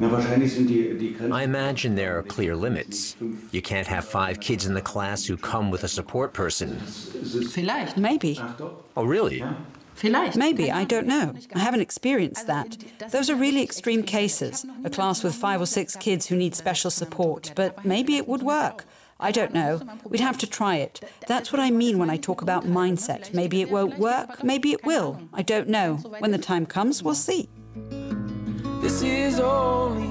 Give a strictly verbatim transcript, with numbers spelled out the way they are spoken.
I imagine there are clear limits. You can't have five kids in the class who come with a support person. Vielleicht. Maybe. Oh, really? Vielleicht. Maybe, I don't know. I haven't experienced that. Those are really extreme cases, a class with five or six kids who need special support, but maybe it would work. I don't know. We'd have to try it. That's what I mean when I talk about mindset. Maybe it won't work, maybe it will. I don't know. When the time comes, we'll see. This is only